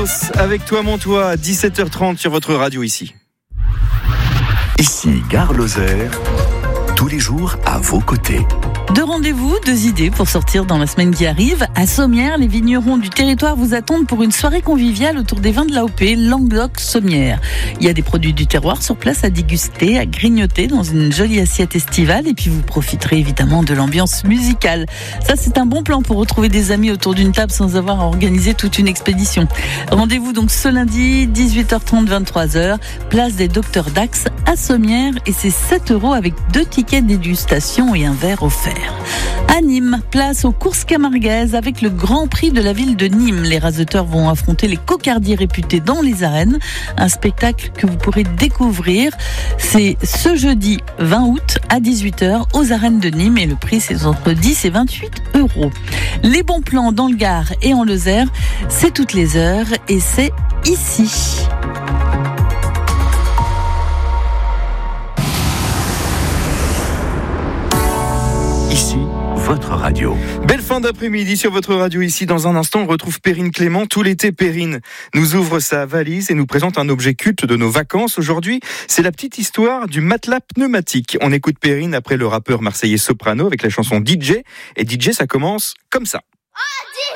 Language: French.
Carlos, avec toi mon toit, 17h30 sur votre radio ici. Ici Gare Lozère, tous les jours à vos côtés. 2 rendez-vous, 2 idées pour sortir dans la semaine qui arrive. À Sommières, les vignerons du territoire vous attendent pour une soirée conviviale autour des vins de l'AOP, Languedoc-Sommières. Il y a des produits du terroir sur place à déguster, à grignoter dans une jolie assiette estivale et puis vous profiterez évidemment de l'ambiance musicale. Ça, c'est un bon plan pour retrouver des amis autour d'une table sans avoir à organiser toute une expédition. Rendez-vous donc ce lundi, 18h30, 23h, place des Docteurs Dax à Sommières et c'est 7 € avec 2 tickets de dégustation et un verre offert. À Nîmes, place aux courses camarguaises avec le Grand Prix de la ville de Nîmes. Les raseteurs vont affronter les cocardiers réputés dans les arènes. Un spectacle que vous pourrez découvrir. C'est ce jeudi 20 août à 18h aux arènes de Nîmes et le prix c'est entre 10 et 28 €. Les bons plans dans le Gard et en Lozère, c'est toutes les heures et c'est ici. Ici, votre radio. Belle fin d'après-midi sur votre radio ici. Dans un instant, on retrouve Perrine Clément. Tout l'été, Perrine nous ouvre sa valise et nous présente un objet culte de nos vacances. Aujourd'hui, c'est la petite histoire du matelas pneumatique. On écoute Perrine après le rappeur marseillais Soprano avec la chanson DJ. Et DJ, ça commence comme ça.